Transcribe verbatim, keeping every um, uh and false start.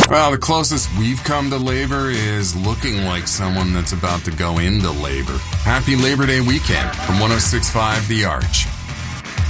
Well, the closest we've come to labor is looking like someone that's about to go into labor. Happy Labor Day weekend from one oh six point five The Arch.